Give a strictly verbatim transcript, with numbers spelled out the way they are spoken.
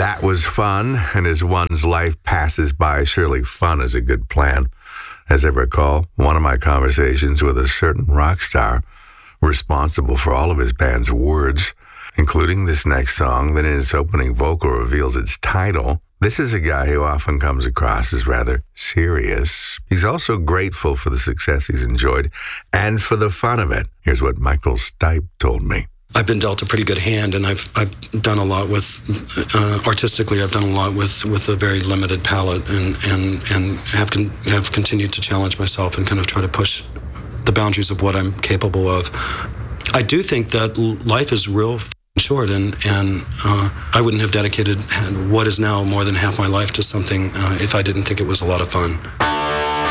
That was fun, and as one's life passes by, surely fun is a good plan. As I recall, one of my conversations with a certain rock star responsible for all of his band's words, including this next song that in its opening vocal reveals its title. This is a guy who often comes across as rather serious. He's also grateful for the success he's enjoyed and for the fun of it. Here's what Michael Stipe told me. I've been dealt a pretty good hand, and I've I've done a lot with, uh, artistically, I've done a lot with, with a very limited palette, and and, and have, con- have continued to challenge myself and kind of try to push the boundaries of what I'm capable of. I do think that life is real short, and, and uh, I wouldn't have dedicated what is now more than half my life to something uh, if I didn't think it was a lot of fun.